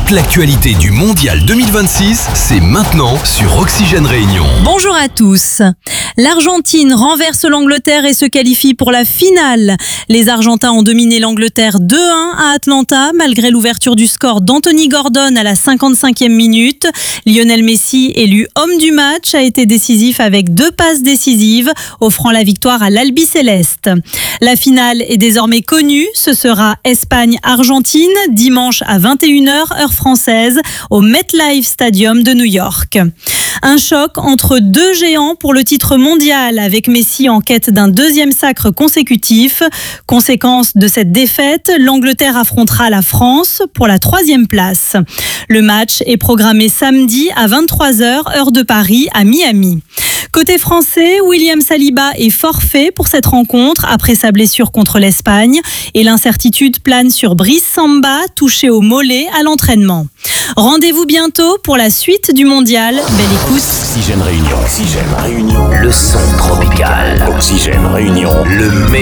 Toute l'actualité du Mondial 2026, c'est maintenant sur Oxygène Réunion. Bonjour à tous. L'Argentine renverse l'Angleterre et se qualifie pour la finale. Les Argentins ont dominé l'Angleterre 2-1 à Atlanta, malgré l'ouverture du score d'Anthony Gordon à la 55e minute. Lionel Messi, élu homme du match, a été décisif avec 2 passes décisives, offrant la victoire à l'Albiceleste. La finale est désormais connue. Ce sera Espagne-Argentine, dimanche à 21h, heure française, au MetLife Stadium de New York. Un choc entre 2 géants pour le titre mondial, avec Messi en quête d'un 2e sacre consécutif. Conséquence de cette défaite, l'Angleterre affrontera la France pour la 3e place. Le match est programmé samedi à 23h, heure de Paris, à Miami. Côté français, William Saliba est forfait pour cette rencontre après sa blessure contre l'Espagne et l'incertitude plane sur Brice Samba, touché au mollet à l'entraînement. Rendez-vous bientôt pour la suite du mondial. Belle écoute. Oxygène Réunion. Oxygène Réunion. Le son tropical. Oxygène Réunion. Le